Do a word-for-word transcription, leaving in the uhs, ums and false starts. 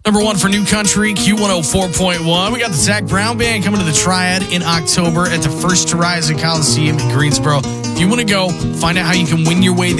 Number one for New Country, Q one oh four point one. We got the Zach Brown Band coming to the Triad in October at the First Horizon Coliseum in Greensboro. If you want to go, find out how you can win your way there.